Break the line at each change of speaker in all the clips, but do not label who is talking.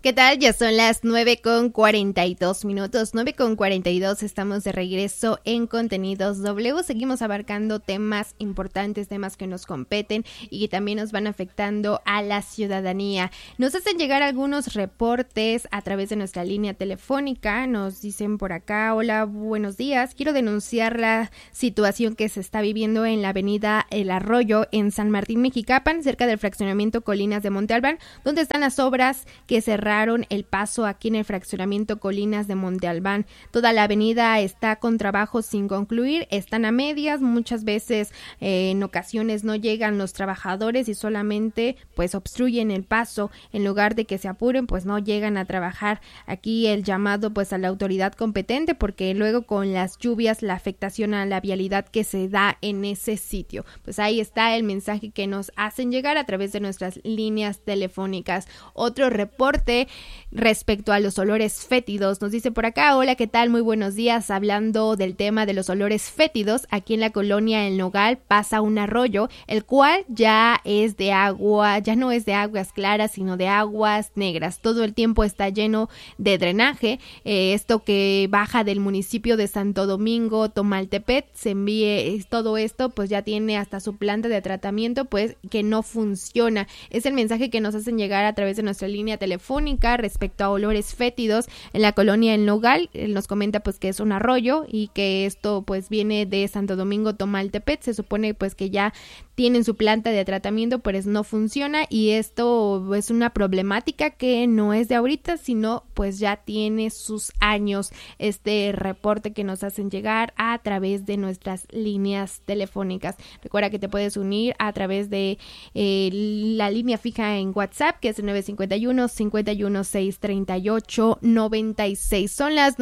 ¿Qué tal? Ya son las 9:42, 9:42, estamos de regreso en Contenidos W. Seguimos abarcando temas importantes, temas que nos competen y que también nos van afectando a la ciudadanía. Nos hacen llegar algunos reportes a través de nuestra línea telefónica. Nos dicen por acá: hola, buenos días. Quiero denunciar la situación que se está viviendo en la avenida El Arroyo en San Martín Mexicapan, cerca del fraccionamiento Colinas de Monte Albán, donde están las obras que cerraron el paso aquí en el fraccionamiento Colinas de Monte Albán. Toda la avenida está con trabajos sin concluir, están a medias, muchas veces en ocasiones no llegan los trabajadores y solamente pues obstruyen el paso. En lugar de que se apuren, pues no llegan a trabajar. Aquí el llamado pues a la autoridad competente, porque luego con las lluvias la afectación a la vialidad que se da en ese sitio. Pues ahí está el mensaje que nos hacen llegar a través de nuestras líneas telefónicas. Otro reporte respecto a los olores fétidos. Nos dice por acá: hola, ¿qué tal? Muy buenos días. Hablando del tema de los olores fétidos, aquí en la colonia El Nogal pasa un arroyo, el cual ya es de agua, ya no es de aguas claras, sino de aguas negras. Todo el tiempo está lleno de drenaje. Esto que baja del municipio de Santo Domingo, Tomaltepec, se envíe todo esto, pues ya tiene hasta su planta de tratamiento, pues que no funciona. Es el mensaje que nos hacen llegar a través de nuestra línea telefónica respecto a olores fétidos en la colonia El Nogal. Él nos comenta pues que es un arroyo y que esto pues viene de Santo Domingo, Tomaltepec. Se supone pues que ya tienen su planta de tratamiento, pues no funciona, y esto es una problemática que no es de ahorita, sino pues ya tiene sus años. Este reporte que nos hacen llegar a través de nuestras líneas telefónicas. Recuerda que te puedes unir a través de la línea fija en WhatsApp, que es el 951-638-96. Son las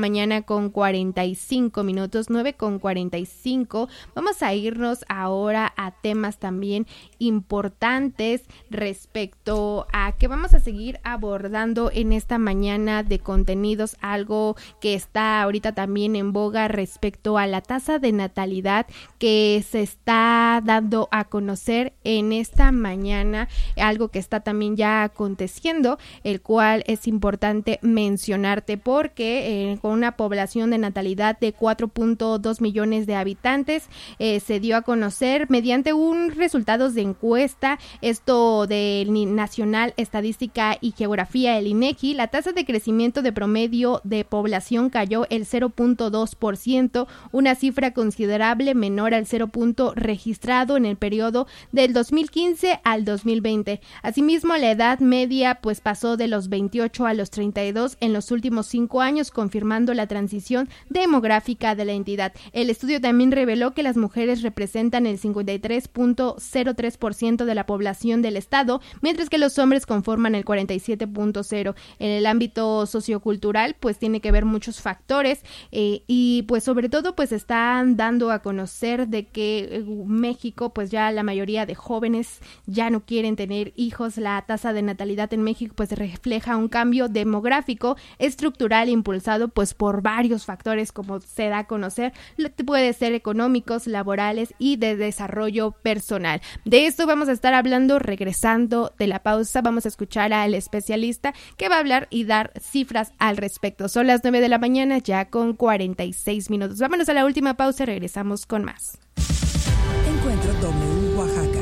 9:45, 9:45. Vamos a irnos ahora a temas también importantes respecto a que vamos a seguir abordando en esta mañana de contenidos, algo que está ahorita también en boga respecto a la tasa de natalidad que se está dando a conocer en esta mañana, algo que está también ya aconteciendo, el cual es importante mencionarte porque con una población de natalidad de 4.2 millones de habitantes, se dio a conocer mediante un resultados de encuesta, esto del Nacional Estadística y Geografía, el INEGI, la tasa de crecimiento de promedio de población cayó el 0.2%, una cifra considerable menor al 0. Registrado en el periodo del 2015 al 2020. Asimismo, la edad media pues pasó de los 28 a los 32 en los últimos 5 años, confirmando la transición demográfica de la entidad. El estudio también reveló que las mujeres representan el 53.03% de la población del estado, mientras que los hombres conforman el 47.0%. En el ámbito sociocultural pues tiene que ver muchos factores y pues sobre todo pues están dando a conocer de que México pues ya la mayoría de jóvenes ya no quieren tener hijos. La tasa de natalidad en México pues refleja un cambio demográfico estructural impulsado pues por varios factores, como se da a conocer, puede ser económicos, laborales y de desarrollo personal. De esto vamos a estar hablando regresando de la pausa. Vamos a escuchar al especialista que va a hablar y dar cifras al respecto. Son las 9 de la mañana ya con 46 minutos. Vámonos a la última pausa y regresamos con más.
Encuentro W Oaxaca.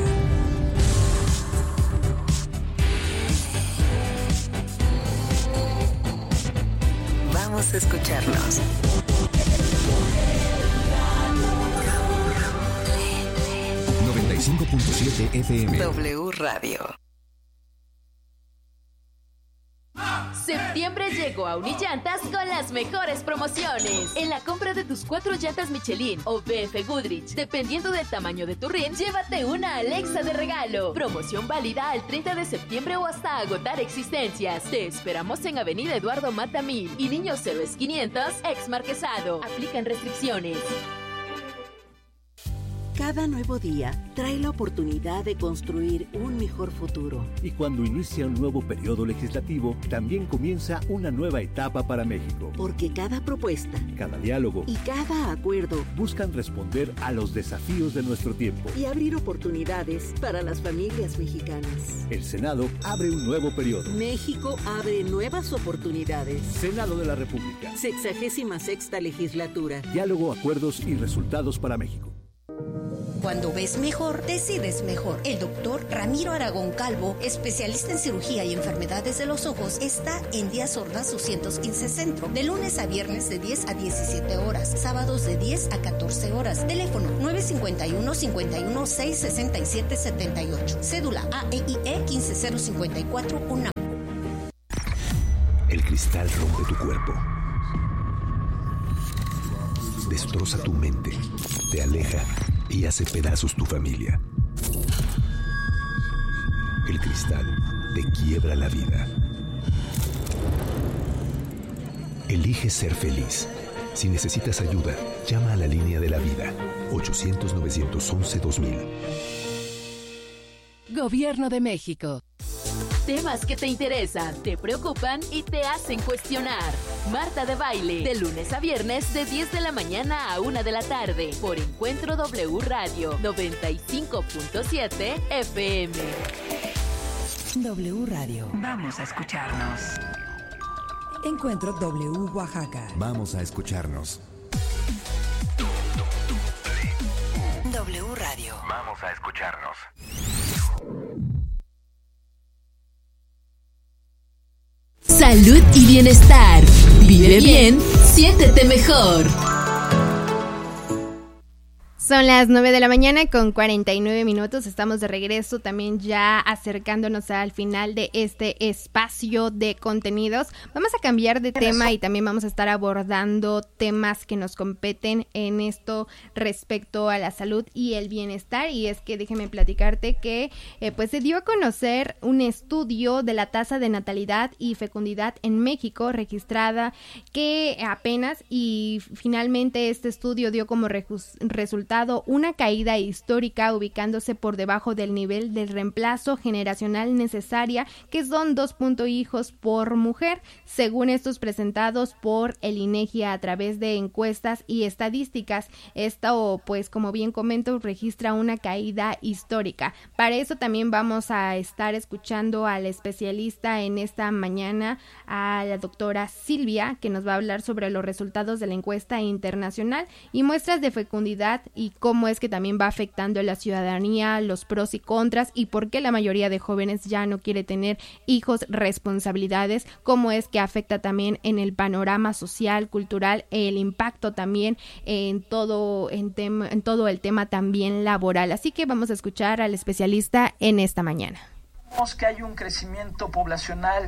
Vamos a escucharnos.
95.7 FM.
W Radio.
Septiembre llegó a Unillantas con las mejores promociones. En la compra de tus 4 llantas Michelin o BF Goodrich, dependiendo del tamaño de tu rin, llévate una Alexa de regalo. Promoción válida al 30 de septiembre o hasta agotar existencias. Te esperamos en Avenida Eduardo Mata 1000 y Niños Héroes 500, ex Marquesado. Aplican restricciones.
Cada nuevo día trae la oportunidad de construir un mejor futuro.
Y cuando inicia un nuevo periodo legislativo, también comienza una nueva etapa para México.
Porque cada propuesta,
cada diálogo
y cada acuerdo
buscan responder a los desafíos de nuestro tiempo
y abrir oportunidades para las familias mexicanas.
El Senado abre un nuevo periodo.
México abre nuevas oportunidades.
Senado de la República.
66ª legislatura.
Diálogo, acuerdos y resultados para México.
Cuando ves mejor, decides mejor. El doctor Ramiro Aragón Calvo, especialista en cirugía y enfermedades de los ojos, está en Díaz Ordaz 215 Centro, de lunes a viernes de 10 a 17 horas, sábados de 10 a 14 horas. Teléfono 951-51-667-78. Cédula AEIE 15054 UNAM.
El cristal rompe tu cuerpo, destroza tu mente, te aleja y hace pedazos tu familia. El cristal te quiebra la vida. Elige ser feliz. Si necesitas ayuda, llama a la línea de la vida, 800-911-2000.
Gobierno de México.
Temas que te interesan, te preocupan y te hacen cuestionar. Marta de Baile, de lunes a viernes de 10 de la mañana a 1 de la tarde, por Encuentro W Radio 95.7 FM.
W Radio. Vamos a escucharnos. Encuentro W Oaxaca.
Vamos a escucharnos.
W Radio.
Vamos a escucharnos.
Salud y bienestar. Vive bien, siéntete mejor.
Son las 9 de la mañana con 49 minutos. Estamos de regreso, también ya acercándonos al final de este espacio de contenidos. Vamos a cambiar de tema y también vamos a estar abordando temas que nos competen en esto respecto a la salud y el bienestar. Y es que déjeme platicarte que pues se dio a conocer un estudio de la tasa de natalidad y fecundidad en México registrada que apenas, y finalmente este estudio dio como resultado una caída histórica, ubicándose por debajo del nivel del reemplazo generacional necesaria, que son 2 hijos por mujer, según estos presentados por el INEGI a través de encuestas y estadísticas. Esto, pues como bien comento, registra una caída histórica. Para eso también vamos a estar escuchando al especialista en esta mañana, a la doctora Silvia, que nos va a hablar sobre los resultados de la encuesta internacional y muestras de fecundidad y cómo es que también va afectando a la ciudadanía, los pros y contras y por qué la mayoría de jóvenes ya no quiere tener hijos, responsabilidades, cómo es que afecta también en el panorama social, cultural, el impacto también en todo el tema también laboral. Así que vamos a escuchar al especialista en esta mañana.
Que hay un crecimiento poblacional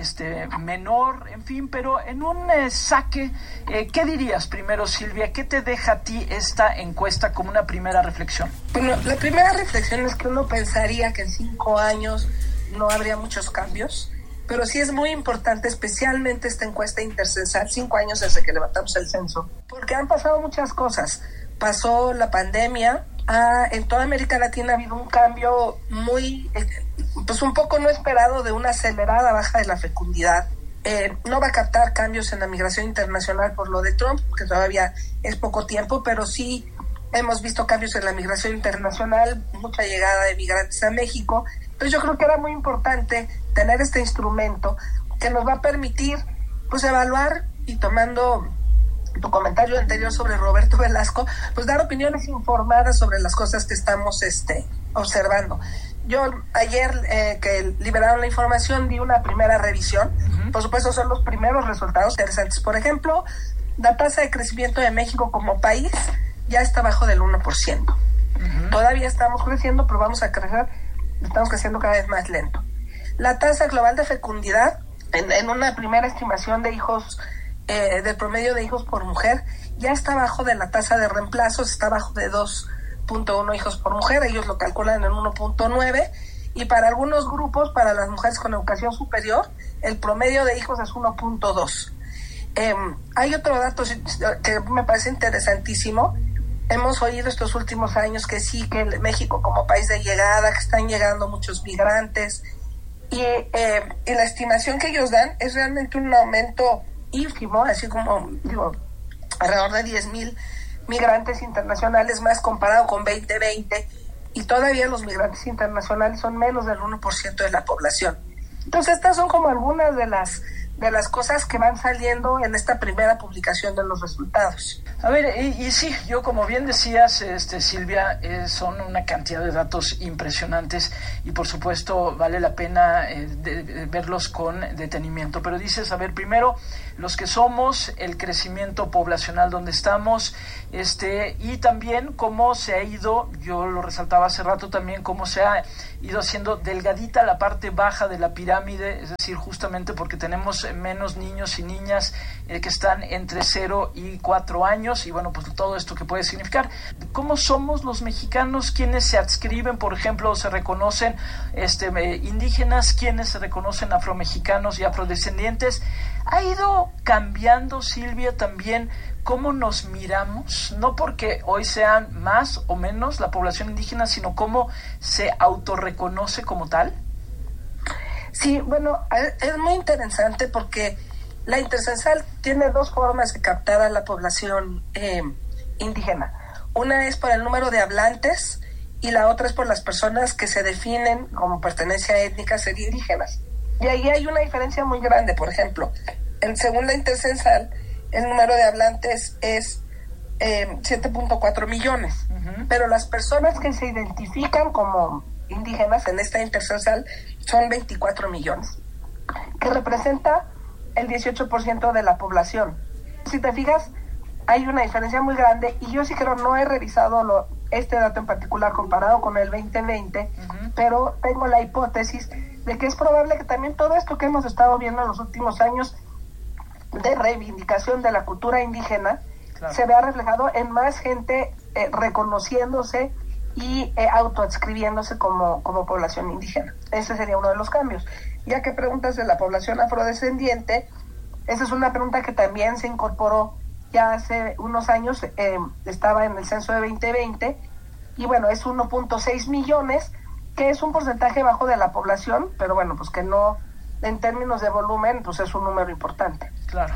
menor, en fin, pero en un saque, ¿qué dirías primero, Silvia? ¿Qué te deja a ti esta encuesta como una primera reflexión?
Bueno, la primera reflexión es que uno pensaría que en 5 años no habría muchos cambios, pero sí es muy importante, especialmente esta encuesta intercensal, 5 años desde que levantamos el censo, porque han pasado muchas cosas. Pasó la pandemia, en toda América Latina ha habido un cambio muy, pues un poco no esperado, de una acelerada baja de la fecundidad. No va a captar cambios en la migración internacional por lo de Trump, que todavía es poco tiempo, pero sí hemos visto cambios en la migración internacional, mucha llegada de migrantes a México. Entonces yo creo que era muy importante tener este instrumento que nos va a permitir pues evaluar, y tomando tu comentario anterior sobre Roberto Velasco, pues dar opiniones informadas sobre las cosas que estamos observando. Yo ayer que liberaron la información di una primera revisión. Por supuesto son los primeros resultados interesantes. Por ejemplo, la tasa de crecimiento de México como país ya está bajo del 1%. Todavía estamos creciendo, pero vamos a crecer, estamos creciendo cada vez más lento. La tasa global de fecundidad, en una primera estimación de hijos, del promedio de hijos por mujer, ya está bajo de la tasa de reemplazos, está bajo de 2.1 hijos por mujer, ellos lo calculan en 1.9, y para algunos grupos, para las mujeres con educación superior, el promedio de hijos es 1.2. Hay otro dato que me parece interesantísimo, hemos oído estos últimos años que sí, que México como país de llegada, que están llegando muchos migrantes, y la estimación que ellos dan es realmente un aumento ínfimo, así como, digo, alrededor de 10,000 migrantes internacionales más comparado con 2020, y todavía los migrantes internacionales son menos del 1% de la población. Entonces estas son como algunas de las cosas que van saliendo en esta primera publicación de los resultados.
A ver, y sí, yo como bien decías, Silvia, son una cantidad de datos impresionantes y por supuesto vale la pena de verlos con detenimiento. Pero dices, a ver, primero, los que somos, el crecimiento poblacional donde estamos, y también cómo se ha ido, yo lo resaltaba hace rato también, cómo se ha ido haciendo delgadita la parte baja de la pirámide, es decir, justamente porque tenemos menos niños y niñas que están entre 0 y 4 años, y bueno, pues todo esto que puede significar. ¿Cómo somos los mexicanos? ¿Quiénes se adscriben, por ejemplo, se reconocen indígenas? ¿Quiénes se reconocen afromexicanos y afrodescendientes? ¿Ha ido cambiando, Silvia, también cómo nos miramos? No porque hoy sean más o menos la población indígena, sino cómo se autorreconoce como tal.
Sí, bueno, es muy interesante porque la Intercensal tiene dos formas de captar a la población indígena. Una es por el número de hablantes y la otra es por las personas que se definen como pertenencia étnica ser indígenas. Y ahí hay una diferencia muy grande. Por ejemplo, según la Intercensal, el número de hablantes es 7.4 millones. Uh-huh. Pero las personas que se identifican como indígenas en esta Intercensal son 24 millones, que representa el 18% de la población. Si te fijas, hay una diferencia muy grande, y yo sí creo, no he revisado este dato en particular comparado con el 2020, uh-huh. Pero tengo la hipótesis de que es probable que también todo esto que hemos estado viendo en los últimos años de reivindicación de la cultura indígena, claro, se vea reflejado en más gente reconociéndose y autoadscribiéndose como población indígena. Ese sería uno de los cambios. Ya que preguntas de la población afrodescendiente, esa es una pregunta que también se incorporó ya hace unos años, estaba en el censo de 2020, y bueno, es 1.6 millones, que es un porcentaje bajo de la población, pero bueno, pues que no, en términos de volumen, pues es un número importante.
Claro.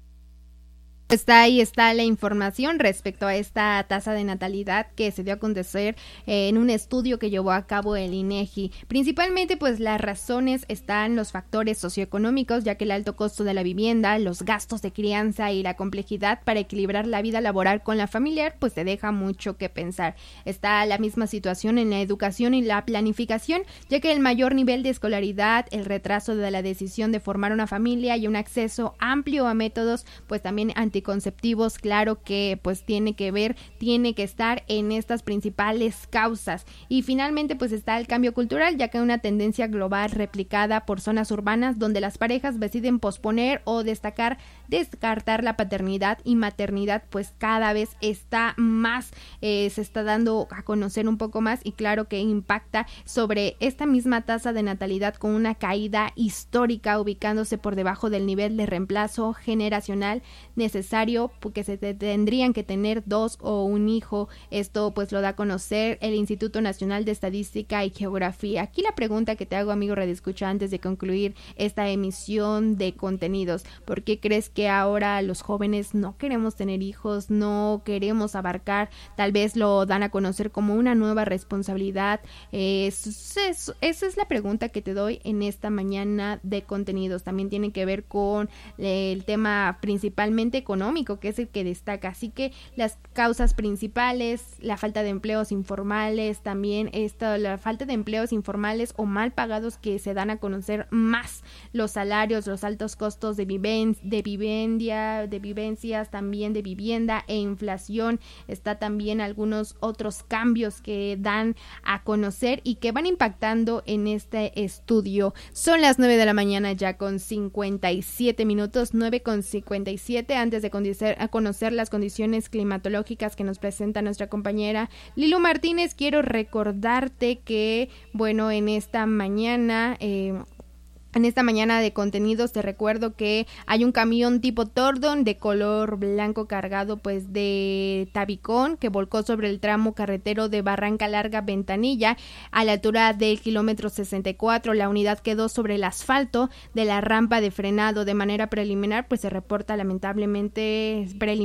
Ahí está la información respecto a esta tasa de natalidad que se dio a conocer en un estudio que llevó a cabo el INEGI. Principalmente, pues las razones están los factores socioeconómicos, ya que el alto costo de la vivienda, los gastos de crianza y la complejidad para equilibrar la vida laboral con la familiar, pues te deja mucho que pensar. Está la misma situación en la educación y la planificación, ya que el mayor nivel de escolaridad, el retraso de la decisión de formar una familia y un acceso amplio a métodos, pues también anticonceptivos, claro que pues tiene que estar en estas principales causas. Y finalmente pues está el cambio cultural, ya que una tendencia global replicada por zonas urbanas donde las parejas deciden posponer o descartar la paternidad y maternidad, pues cada vez está más, se está dando a conocer un poco más, y claro que impacta sobre esta misma tasa de natalidad con una caída histórica, ubicándose por debajo del nivel de reemplazo generacional necesario, porque se tendrían que tener 2 o un hijo. Esto pues lo da a conocer el Instituto Nacional de Estadística y Geografía. Aquí la pregunta que te hago, amigo radioescucha, antes de concluir esta emisión de contenidos: ¿por qué crees que ahora los jóvenes no queremos tener hijos, no queremos abarcar? Tal vez lo dan a conocer como una nueva responsabilidad. Esa es la pregunta que te doy en esta mañana de contenidos. También tiene que ver con el tema principalmente económico, que es el que destaca. Así que las causas principales, la falta de empleos informales, también la falta de empleos informales o mal pagados que se dan a conocer, más los salarios, los altos costos de vivencias, también de vivienda e inflación. Está también algunos otros cambios que dan a conocer y que van impactando en este estudio. Son las 9 de la mañana ya con 57 minutos, 9:57. Antes de conocer las condiciones climatológicas que nos presenta nuestra compañera Lilu Martínez, quiero recordarte que, bueno, en esta mañana En esta mañana de contenidos te recuerdo que hay un camión tipo Tordon de color blanco cargado pues de tabicón que volcó sobre el tramo carretero de Barranca Larga Ventanilla a la altura del kilómetro 64. La unidad quedó sobre el asfalto de la rampa de frenado. De manera preliminar pues se reporta lamentablemente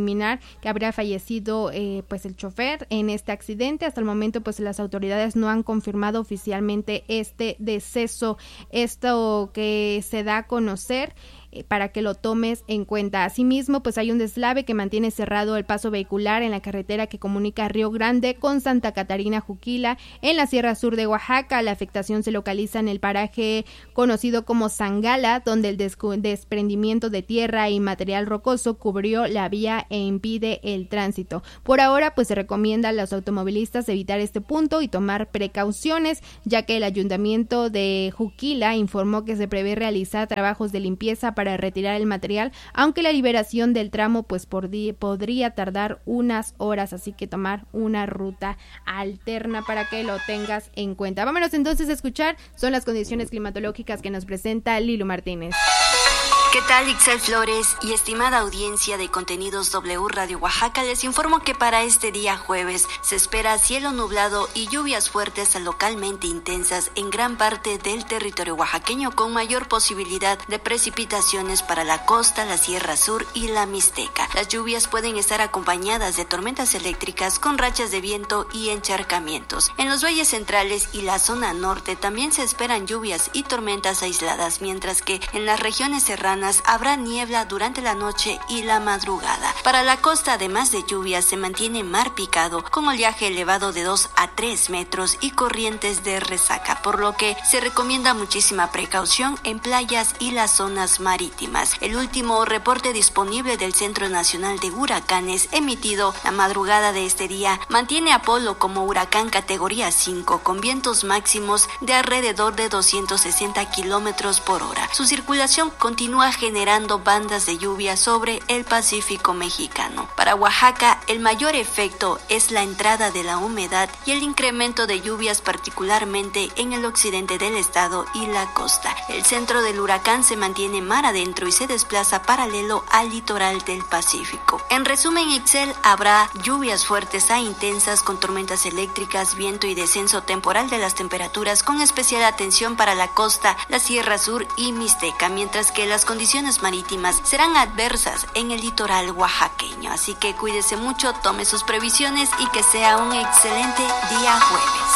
que habría fallecido pues el chofer en este accidente. Hasta el momento pues las autoridades no han confirmado oficialmente este deceso. Esto que se da a conocer para que lo tomes en cuenta. Asimismo, pues hay un deslave que mantiene cerrado el paso vehicular en la carretera que comunica Río Grande con Santa Catarina Juquila en la Sierra Sur de Oaxaca. La afectación se localiza en el paraje conocido como Zangala, donde el desprendimiento de tierra y material rocoso cubrió la vía e impide el tránsito. Por ahora, pues se recomienda a los automovilistas evitar este punto y tomar precauciones, ya que el ayuntamiento de Juquila informó que se prevé realizar trabajos de limpieza para retirar el material, aunque la liberación del tramo pues podría tardar unas horas, así que tomar una ruta alterna para que lo tengas en cuenta. Vámonos entonces a escuchar, son las condiciones climatológicas que nos presenta Lilu Martínez.
¿Qué tal, Ixel Flores y estimada audiencia de Contenidos W Radio Oaxaca? Les informo que para este día jueves se espera cielo nublado y lluvias fuertes a localmente intensas en gran parte del territorio oaxaqueño, con mayor posibilidad de precipitaciones para la costa, la Sierra Sur y la Mixteca. Las lluvias pueden estar acompañadas de tormentas eléctricas con rachas de viento y encharcamientos. En los valles centrales y la zona norte también se esperan lluvias y tormentas aisladas, mientras que en las regiones serranas habrá niebla durante la noche y la madrugada. Para la costa, además de lluvias, se mantiene mar picado con oleaje elevado de 2 a 3 metros y corrientes de resaca, por lo que se recomienda muchísima precaución en playas y las zonas marítimas. El último reporte disponible del Centro Nacional de Huracanes, emitido la madrugada de este día, mantiene a Polo como huracán categoría 5 con vientos máximos de alrededor de 260 kilómetros por hora. Su circulación continúa generando bandas de lluvia sobre el Pacífico mexicano. Para Oaxaca, el mayor efecto es la entrada de la humedad y el incremento de lluvias, particularmente en el occidente del estado y la costa. El centro del huracán se mantiene mar adentro y se desplaza paralelo al litoral del Pacífico. En resumen, Ixel, habrá lluvias fuertes a intensas con tormentas eléctricas, viento y descenso temporal de las temperaturas, con especial atención para la costa, la Sierra Sur y Mixteca, mientras que las condiciones marítimas serán adversas en el litoral oaxaqueño. Así que cuídese mucho, tome sus previsiones y que sea un excelente día jueves.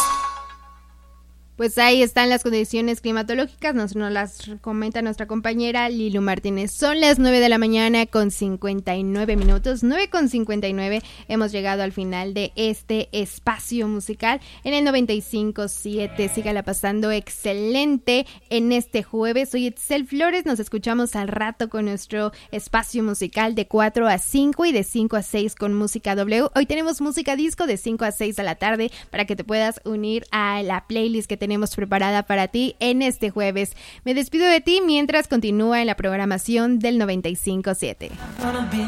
Pues ahí están las condiciones climatológicas, nos las comenta nuestra compañera Lilu Martínez. Son las 9 de la mañana con 59 minutos, 9:59. Hemos llegado al final de este espacio musical en el 95.7. Sígala pasando excelente en este jueves. Soy Ixel Flores, nos escuchamos al rato con nuestro espacio musical de 4 a 5 y de 5 a 6 con música W. Hoy tenemos música disco de 5 a 6 de la tarde para que te puedas unir a la playlist que tenemos preparada para ti en este jueves. Me despido de ti mientras continúa en la programación del 95.7.